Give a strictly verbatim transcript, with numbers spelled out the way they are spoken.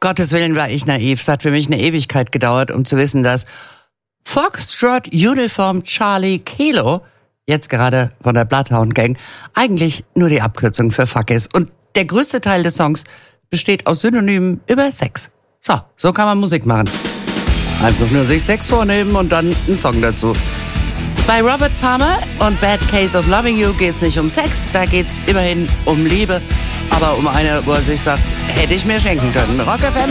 Gottes Willen war ich naiv. Es hat für mich eine Ewigkeit gedauert, um zu wissen, dass Foxtrot Uniform Charlie Kilo, jetzt gerade von der Bloodhound Gang, eigentlich nur die Abkürzung für Fuck ist. Und der größte Teil des Songs besteht aus Synonymen über Sex. So, so kann man Musik machen. Einfach nur sich Sex vornehmen und dann einen Song dazu. Bei Robert Palmer und Bad Case of Loving You geht's nicht um Sex, da geht's immerhin um Liebe, aber um eine, wo er sich sagt, hätte ich mir schenken können. Rock F M